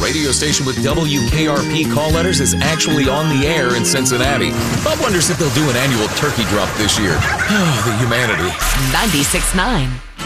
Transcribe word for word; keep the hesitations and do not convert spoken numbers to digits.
radio station with W K R P call letters is actually on the air in Cincinnati. Bob wonders if they'll do an annual turkey drop this year. Oh, the humanity. ninety-six point nine